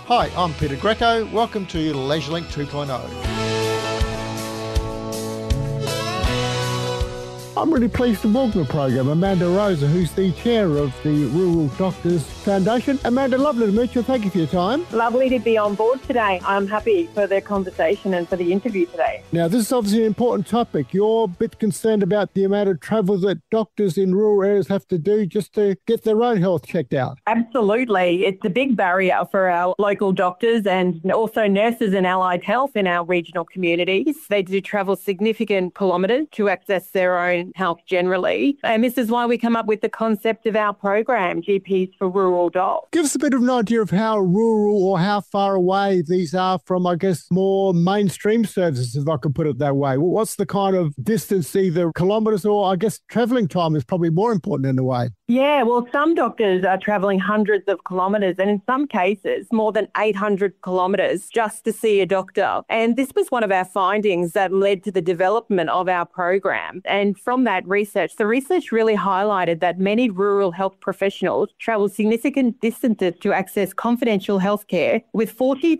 Hi, I'm Peter Greco. Welcome to LeisureLink 2.0. I'm really pleased to welcome the program Amanda Rosa, who's the chair of the Rural Doctors Foundation. Amanda, lovely to meet you. Thank you for your time. Lovely to be on board today. I'm happy for the conversation and for the interview today. Now, this is obviously an important topic. You're a bit concerned about the amount of travel that doctors in rural areas have to do just to get their own health checked out. Absolutely. It's a big barrier for our local doctors and also nurses and allied health in our regional communities. They do travel significant kilometres to access their own health generally. And this is why we come up with the concept of our program, GPs for Rural Docs. Give us a bit of an idea of how rural or how far away these are from, I guess, more mainstream services, if I could put it that way. What's the kind of distance, either kilometres or, I guess, travelling time is probably more important in a way? Yeah, well, some doctors are travelling hundreds of kilometres and in some cases more than 800 kilometres just to see a doctor. And this was one of our findings that led to the development of our program. And from that research, the research really highlighted that many rural health professionals travel significant distances to access confidential healthcare, with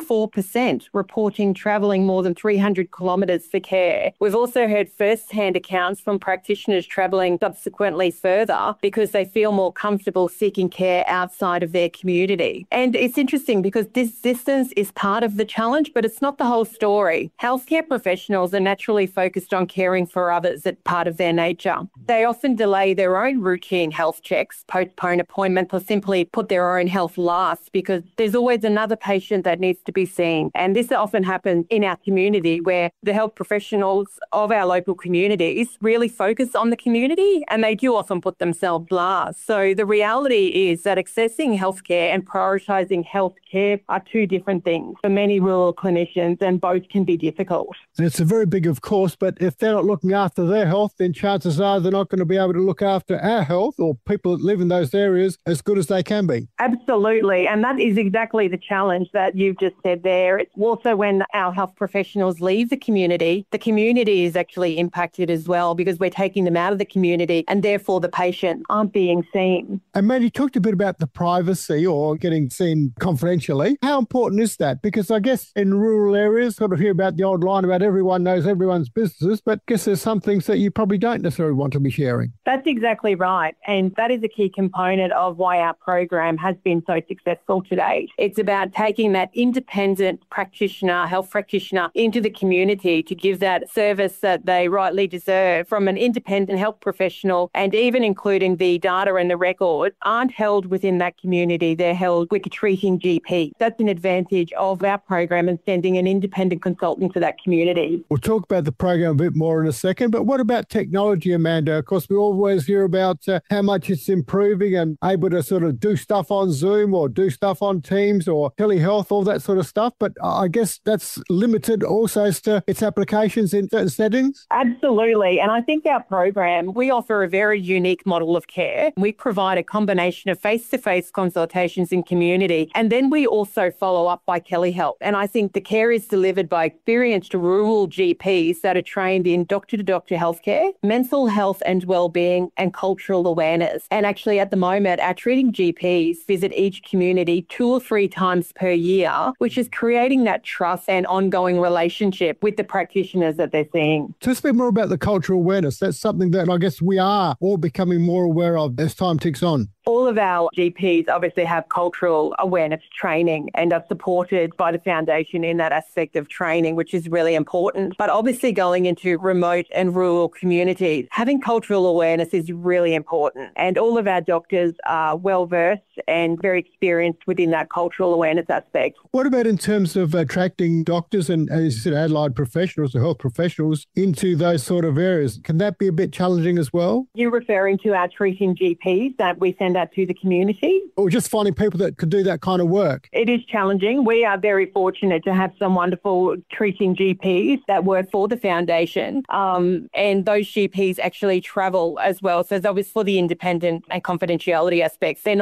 44% reporting travelling more than 300 kilometres for care. We've also heard first-hand accounts from practitioners travelling subsequently further because they feel more comfortable seeking care outside of their community. And it's interesting because this distance is part of the challenge, but it's not the whole story. Healthcare professionals are naturally focused on caring for others as part of their nature. They often delay their own routine health checks, postpone appointments, or simply put their own health last because there's always another patient that needs to be seen. And this often happens in our community where the health professionals of our local communities really focus on the community and they do often put themselves last. So the reality is that accessing healthcare and prioritising healthcare are two different things for many rural clinicians, and both can be difficult. It's a very big, of course, but if they're not looking after their health, then chances are they're not going to be able to look after our health or people that live in those areas as good as they can be. Absolutely. And that is exactly the challenge that you've just said there. It's also when our health professionals leave the community is actually impacted as well because we're taking them out of the community and therefore the patient aren't being seen. And Matt, you talked a bit about the privacy or getting seen confidentially. How important is that? Because I guess in rural areas, sort of hear about the old line about everyone knows everyone's businesses, but I guess there's some things that you probably don't necessarily want to be sharing. That's exactly right. And that is a key component of why our program has been so successful to date. It's about taking that independent practitioner, health practitioner, into the community to give that service that they rightly deserve from an independent health professional, and even including the data and the records aren't held within that community. They're held with a treating GP. That's an advantage of our program and sending an independent consultant to that community. We'll talk about the program a bit more in a second, but what about technology, Amanda? Of course, we always hear about how much it's improving and able to sort of do stuff on Zoom or do stuff on Teams or telehealth, all that sort of stuff. But I guess that's limited also as to its applications in certain settings. Absolutely. And I think our program, we offer a very unique model of care. We provide a combination of face-to-face consultations in community, and then we also follow up by telehealth. And I think the care is delivered by experienced rural GPs that are trained in doctor-to-doctor healthcare, mental health and wellbeing, and cultural awareness. And actually at the moment, our treating GPs visit each community 2 or 3 times per year, which is creating that trust and ongoing relationship with the practitioners that they're seeing. To speak more about the cultural awareness, that's something that I guess we are all becoming more aware of as time ticks on. All of our GPs obviously have cultural awareness training and are supported by the foundation in that aspect of training, which is really important. But obviously going into remote and rural communities, having cultural awareness is really important. And all of our doctors are well-versed and very experienced within that cultural awareness aspect. What about in terms of attracting doctors and, as you said, allied professionals or health professionals into those sort of areas? Can that be a bit challenging as well? You're referring to our treating GPs that we send out to the community? Or just finding people that could do that kind of work? It is challenging. We are very fortunate to have some wonderful treating GPs that work for the foundation. And those GPs actually travel as well. So it's obviously for the independent and confidentiality aspects. They're not located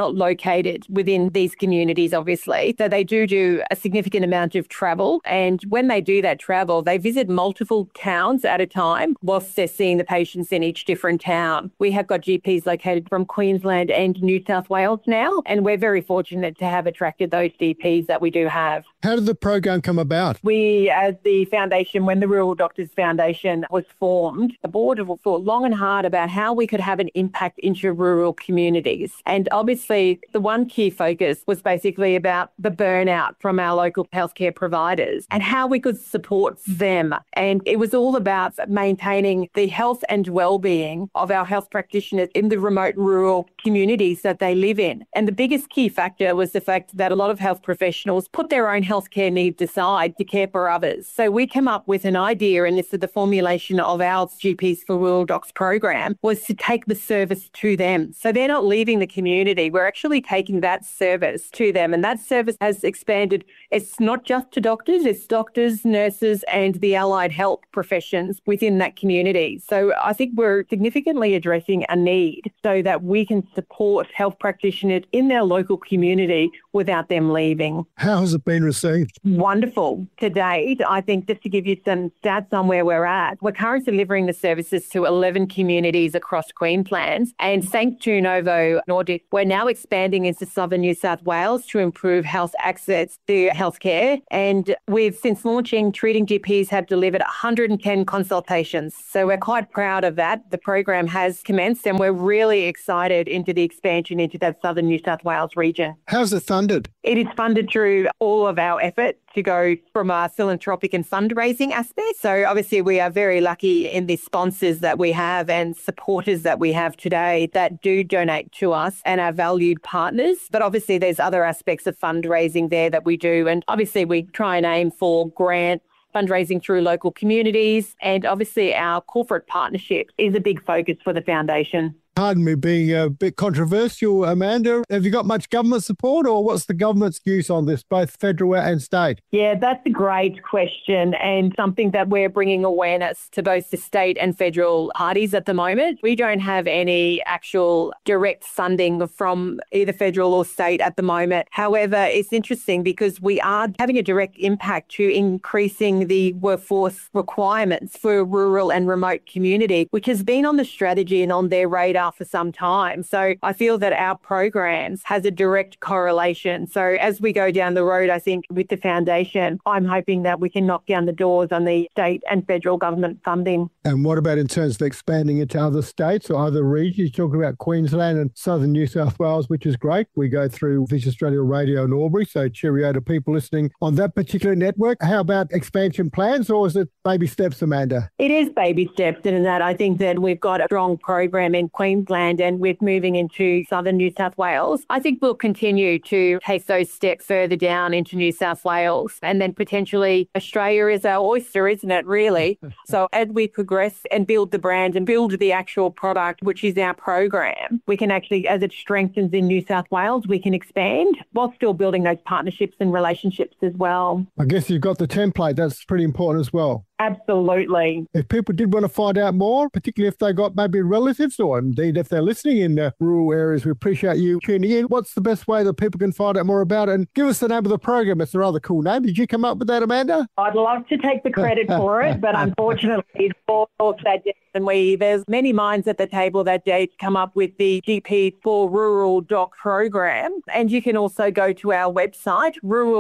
located within these communities, obviously. So they do a significant amount of travel. And when they do that travel, they visit multiple towns at a time whilst they're seeing the patients in each different town. We have got GPs located from Queensland and New South Wales now, and we're very fortunate to have attracted those GPs that we do have. How did the program come about? We, as the foundation, when the Rural Doctors Foundation was formed, the board thought long and hard about how we could have an impact into rural communities. And obviously, the one key focus was basically about the burnout from our local healthcare providers and how we could support them. And it was all about maintaining the health and well-being of our health practitioners in the remote rural communities that they live in. And the biggest key factor was the fact that a lot of health professionals put their own healthcare needs aside to care for others. So we came up with an idea, and this is the formulation of our GPs for Rural Docs program, was to take the service to them. So they're not leaving the community. We're actually taking that service to them. And that service has expanded. It's not just to doctors, it's doctors, nurses, and the allied health professions within that community. So I think we're significantly addressing a need so that we can support health practitioners in their local community without them leaving. How has it been received? Wonderful. To date, I think just to give you some stats on where we're at, we're currently delivering the services to 11 communities across Queensland. And thanks to Novo Nordisk, we're now expanding into southern New South Wales to improve health access to healthcare. And since launching, treating GPs have delivered 110 consultations. So we're quite proud of that. The program has commenced and we're really excited into the expansion into that southern New South Wales region. How's it funded? It is funded through all of our effort to go from our philanthropic and fundraising aspect. So obviously we are very lucky in the sponsors that we have and supporters that we have today that do donate to us and our valued partners. But obviously there's other aspects of fundraising there that we do. And obviously we try and aim for grants, fundraising through local communities. And obviously our corporate partnership is a big focus for the foundation. Pardon me being a bit controversial, Amanda. Have you got much government support, or what's the government's views on this, both federal and state? Yeah, that's a great question and something that we're bringing awareness to both the state and federal parties at the moment. We don't have any actual direct funding from either federal or state at the moment. However, it's interesting because we are having a direct impact to increasing the workforce requirements for rural and remote community, which has been on the strategy and on their radar for some time. So I feel that our programs has a direct correlation. So as we go down the road, I think with the foundation, I'm hoping that we can knock down the doors on the state and federal government funding. And what about in terms of expanding into other states or other regions? You're talking about Queensland and southern New South Wales, which is great. We go through Vision Australia Radio in Albury, so cheerio to people listening on that particular network. How about expansion plans, or is it baby steps, Amanda? It is baby steps in that I think that we've got a strong program in Queensland and with moving into southern New South Wales. I think we'll continue to take those steps further down into New South Wales, and then potentially Australia is our oyster, isn't it, really? So as we progress and build the brand and build the actual product, which is our program, we can actually, as it strengthens in New South Wales, we can expand while still building those partnerships and relationships as well. I guess you've got the template. That's pretty important as well. Absolutely. If people did want to find out more, particularly if they got maybe relatives or indeed if they're listening in rural areas, we appreciate you tuning in. What's the best way that people can find out more about it? And give us the name of the program. It's a rather cool name. Did you come up with that, Amanda? I'd love to take the credit for it, but unfortunately, it's all that day. And there's many minds at the table that day to come up with the GP for Rural Doc program. And you can also go to our website,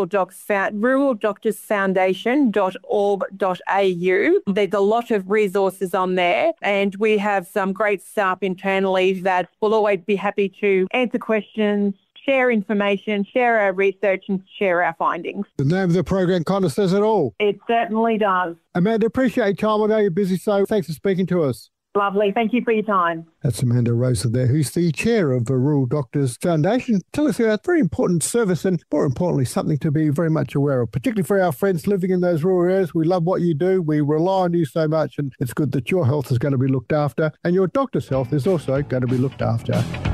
ruraldocfoundation.org.au. There's a lot of resources on there, and we have some great staff internally that will always be happy to answer questions, share information, share our research and share our findings. The name of the program kind of says it all. It certainly does. Amanda, appreciate your time. I know you're busy, so thanks for speaking to us. Lovely. Thank you for your time. That's Amanda Rosa there, who's the chair of the Rural Doctors Foundation. Tell us about a very important service and, more importantly, something to be very much aware of, particularly for our friends living in those rural areas. We love what you do. We rely on you so much, and it's good that your health is going to be looked after and your doctor's health is also going to be looked after.